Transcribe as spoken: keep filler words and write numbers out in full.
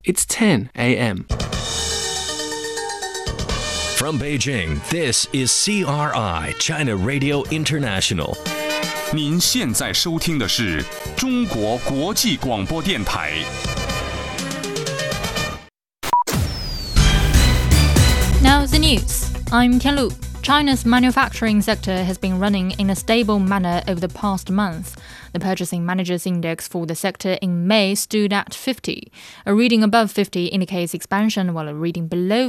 It's ten a.m. From Beijing, this is C R I, China Radio International. 您现在收听的是中国国际广播电台。 Now the news. I'm Tianlu. China's manufacturing sector has been running in a stable manner over the past month. The Purchasing Managers' Index for the sector in May stood at fifty. A reading above fifty indicates expansion, while a reading below